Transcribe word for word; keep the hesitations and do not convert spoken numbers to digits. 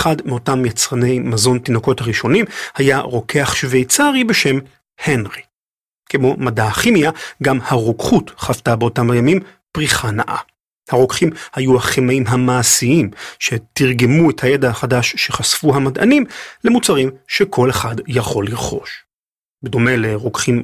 אחד מאותם יצרני מזון תינוקות הראשונים היה רוקח שוויצרי בשם הנרי. כמו מדע הכימיה, גם הרוקחות חוותה באותם הימים פריחה נאה. הרוקחים היו הכימאים המעשיים שתרגמו את הידע החדש שחשפו המדענים למוצרים שכל אחד יכול לרכוש. בדומה לרוקחים